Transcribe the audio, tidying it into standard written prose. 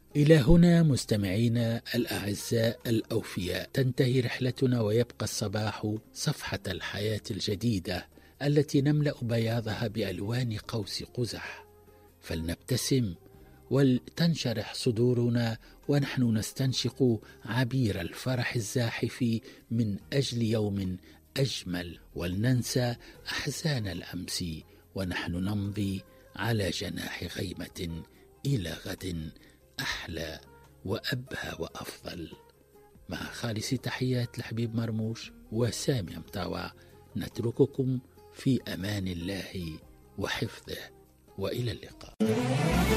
إلى هنا مستمعينا الأعزاء الأوفياء تنتهي رحلتنا، ويبقى الصباح صفحة الحياة الجديدة التي نملأ بياضها بألوان قوس قزح. فلنبتسم ولتنشرح صدورنا ونحن نستنشق عبير الفرح الزاحف من أجل يوم أجمل، ولننسى أحزان الأمس ونحن نمضي على جناح غيمة إلى غد أحلى وأبهى وأفضل. مع خالص تحيات الحبيب مرموش وسامي مطاوع، نترككم في أمان الله وحفظه، وإلى اللقاء.